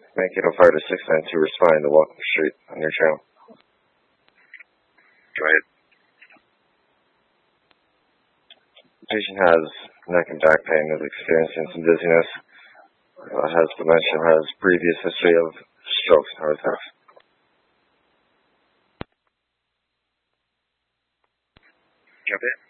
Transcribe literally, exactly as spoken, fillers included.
Make it oh five to six nine two, respond to Walking Street on your channel. Go ahead. Patient has neck and back pain, is experiencing some dizziness, uh, has dementia, has previous history of strokes and heart attacks. Jump in.